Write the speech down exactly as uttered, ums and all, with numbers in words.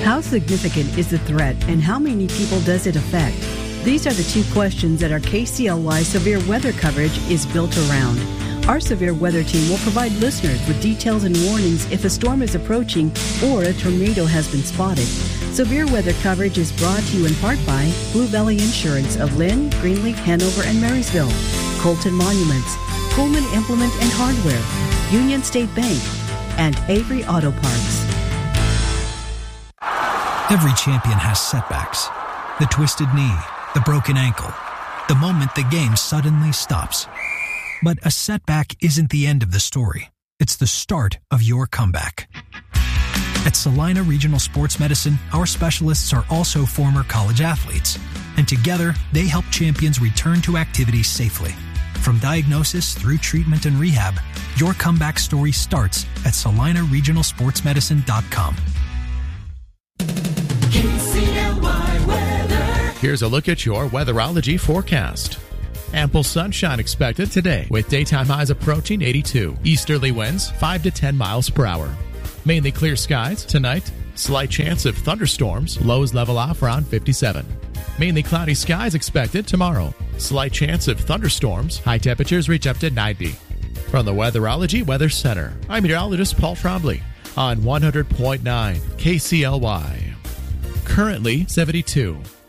How significant is the threat and how many people does it affect? These are the two questions that our K C L Y severe weather coverage is built around. Our severe weather team will provide listeners with details and warnings if a storm is approaching or a tornado has been spotted. Severe weather coverage is brought to you in part by Blue Valley Insurance of Lynn, Greenleaf, Hanover, and Marysville, Colton Monuments, Pullman Implement and Hardware, Union State Bank, and Avery Auto Parts. Every champion has setbacks. The twisted knee, the broken ankle, the moment the game suddenly stops. But a setback isn't the end of the story. It's the start of your comeback. At Salina Regional Sports Medicine, our specialists are also former college athletes. And together, they help champions return to activity safely. From diagnosis through treatment and rehab, your comeback story starts at salina regional sports medicine dot com. K C L Y weather. Here's a look at your weatherology forecast. Ample sunshine expected today with daytime highs approaching eighty-two. Easterly winds five to ten miles per hour. Mainly clear skies tonight. Slight chance of thunderstorms. Lows level off around fifty-seven. Mainly cloudy skies expected tomorrow. Slight chance of thunderstorms. High temperatures reach up to ninety. From the Weatherology Weather Center, I'm meteorologist Paul Trombley on one hundred point nine K C L Y. Currently seventy-two.